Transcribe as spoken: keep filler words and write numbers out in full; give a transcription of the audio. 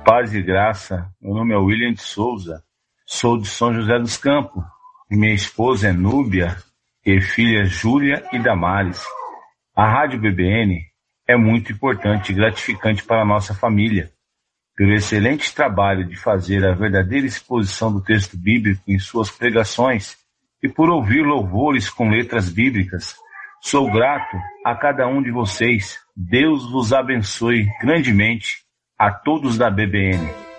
Paz e graça, meu nome é William de Souza, sou de São José dos Campos, minha esposa é Núbia e filhas Júlia e Damares. A Rádio B B N é muito importante e gratificante para a nossa família, pelo excelente trabalho de fazer a verdadeira exposição do texto bíblico em suas pregações e por ouvir louvores com letras bíblicas. Sou grato a cada um de vocês. Deus vos abençoe grandemente, a todos da B B N.